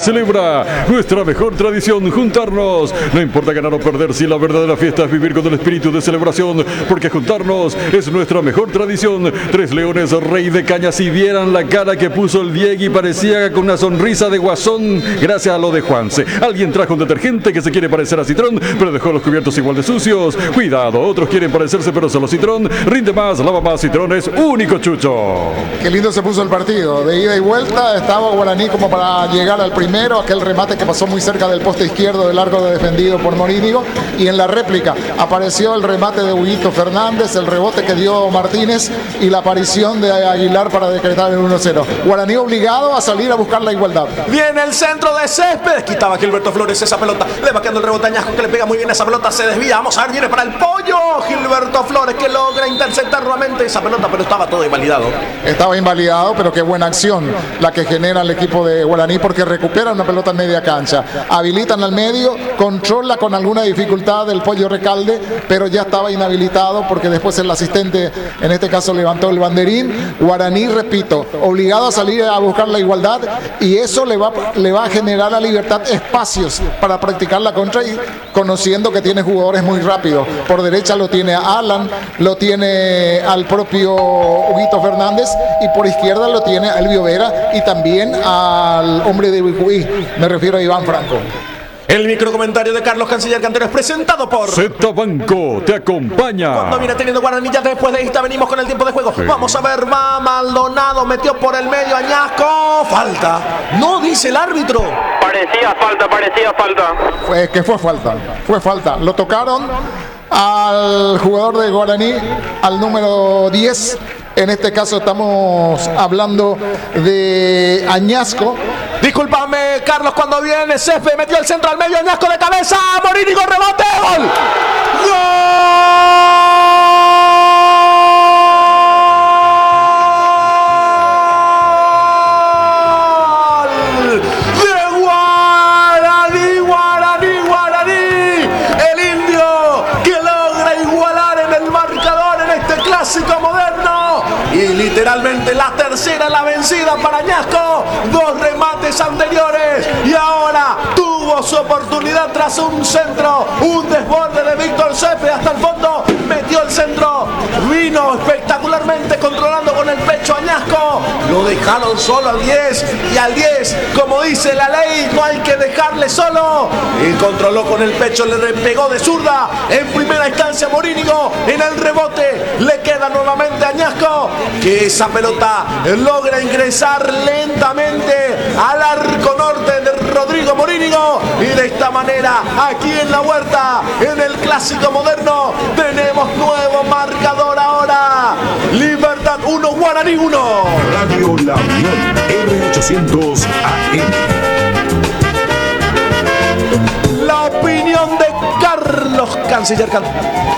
celebra nuestra mejor tradición, juntarnos. No importa ganar o perder, si la verdadera fiesta es vivir con el espíritu de celebración, porque juntarnos es nuestra mejor tradición. Tres Leones, Rey de Caña, si vieran la cara que puso el Diegui, parecía con una sonrisa de guasón gracias a lo de Juanse. Alguien trajo un detergente que se quiere parecer a Citrón, pero dejó los cubiertos igual de sucios. Cuidado, otros quieren parecerse, pero solo Citrón rinde más, lava más. Citrón es único, Chucho. Qué lindo se puso el partido, de ida y vuelta. Estaba Guaraní como para llegar al primero, aquel remate que pasó muy cerca del poste izquierdo del arco defendido por Morínigo, y en la réplica apareció el remate de Huguito Fernández, el rebote que dio Martínez y la aparición de Aguilar para decretar el 1-0. Guaraní obligado a salir a buscar la igualdad. Viene el centro de Céspedes, quitaba Gilberto Flores esa pelota, le va quedando el rebote a Añasco, que le pega muy bien a esa pelota, se desvía, vamos a ver, viene para el pollo, Gilberto Flores, que logra interceptar nuevamente esa pelota, pero estaba todo invalidado. Estaba invalidado, pero qué buena acción la que genera el equipo de Guaraní, porque recupera una pelota en media cancha, habilitan al medio, controla con alguna dificultad el pollo Recalde, pero ya estaba inhabilitado porque después el asistente, en este caso, levantó el banderín. Guaraní, repito, obligado a salir a buscar la igualdad, y eso le va a generar a Libertad espacios para practicar la contra, y conociendo que tiene jugadores muy rápidos. Por derecha lo tiene a Alan, lo tiene al propio Huguito Fernández, y por izquierda lo tiene a Elvio Vera y también al hombre de Bicuí, me refiero a Iván Franco. El microcomentario de Carlos Canciller Cantero es presentado por Z Banco te acompaña. Cuando viene teniendo Guaraní, ya después de esta venimos con el tiempo de juego. Sí. Vamos a ver, va Maldonado, metió por el medio Añasco. Falta. No dice el árbitro. Parecía falta. Fue falta. Lo tocaron al jugador de Guaraní, al número 10. En este caso estamos hablando de Añasco. Discúlpame, Carlos, cuando viene Céspedes, metió el centro al medio, Añasco de cabeza, Morínigo, rebote, gol. ¡Gol! De Guaraní. El indio que logra igualar en el marcador en este clásico moderno. Y literalmente la tercera, la vencida para Añasco. Dos remates anteriores y ahora tuvo su oportunidad tras un centro, un desborde de Víctor Céspedes hasta el fondo, metió el centro, vino espectacularmente controlando con el pecho Añasco, lo dejaron solo al 10, y al 10, como dice la ley, no hay que dejarle solo, y controló con el pecho, le pegó de zurda en primera instancia Morínigo, en el rebote le queda nuevamente a Añasco, que esa pelota logra ingresar lentamente al arco norte de Rodrigo Morínigo, y de esta manera aquí en la Huerta, en el clásico moderno, tenemos nuevo marcador ahora. Libertad 1, Guaraní 1. Radio La Unión, R800 AM. La opinión de Carlos Canciller Cantero.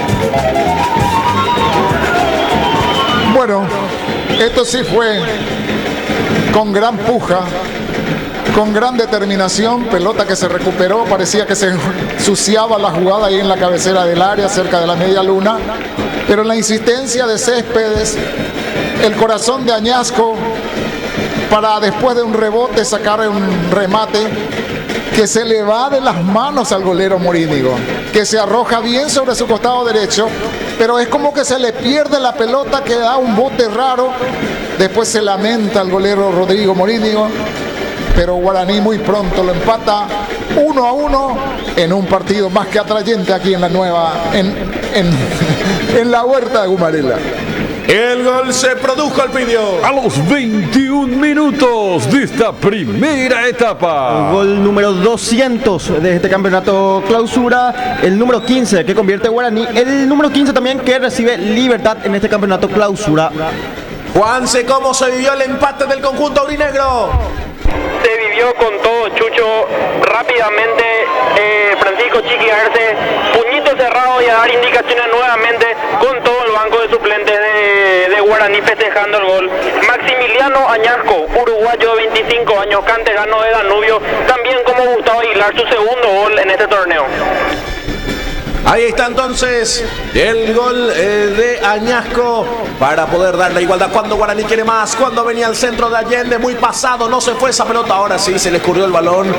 Bueno, esto sí fue con gran puja, con gran determinación, pelota que se recuperó, parecía que se ensuciaba la jugada ahí en la cabecera del área, cerca de la media luna, pero la insistencia de Céspedes, el corazón de Añasco, para después de un rebote sacar un remate que se le va de las manos al golero Morínigo, que se arroja bien sobre su costado derecho, pero es como que se le pierde la pelota, que da un bote raro, después se lamenta el golero Rodrigo Morínigo, pero Guaraní muy pronto lo empata 1-1 en un partido más que atrayente aquí en la nueva, en la Huerta de Gumarela. El gol se produjo, Alpidio, a los 21 minutos de esta primera etapa. El gol número 200 de este campeonato clausura, el número 15 que convierte Guaraní, el número 15 también que recibe Libertad en este campeonato clausura. Juanse, ¿cómo se vivió el empate del conjunto aurinegro? Se vivió con todo, Chucho, rápidamente. Francisco Chiqui Arce, puñito cerrado, y a dar indicaciones nuevamente con todo el banco de suplentes de Guaraní festejando el gol. Maximiliano Añasco, uruguayo de 25 años, canterano de Danubio, también como Gustavo Aguilar, su segundo gol en este torneo. Ahí está entonces el gol de Añasco para poder dar la igualdad cuando Guaraní quiere más, cuando venía al centro de Allende, muy pasado, no se fue esa pelota, ahora sí se le escurrió el balón.